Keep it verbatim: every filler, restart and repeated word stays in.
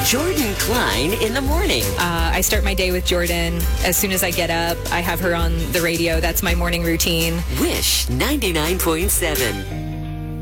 Jordan Klein in the morning. Uh, I start my day with Jordan. As soon as I get up, I have her on the radio. That's my morning routine. Wish ninety-nine point seven.